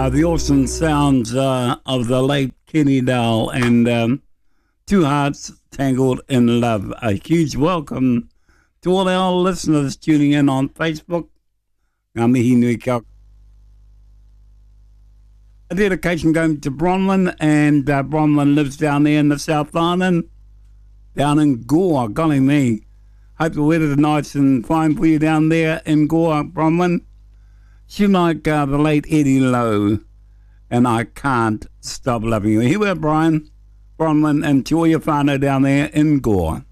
the awesome sounds of the late Kenny Dowell and Two Hearts Tangled in Love. A huge welcome to all our listeners tuning in on Facebook. Ngā mihi nui kia. A dedication going to Bronwyn, and Bronwyn lives down there in the South Island, down in Gore. Golly me. Hope the weather's nice and fine for you down there in Gore, Bronwyn. She like the late Eddie Lowe, and I Can't Stop Loving You. Here we are, Brian, Bronwyn, and to all your whānau down there in Gore.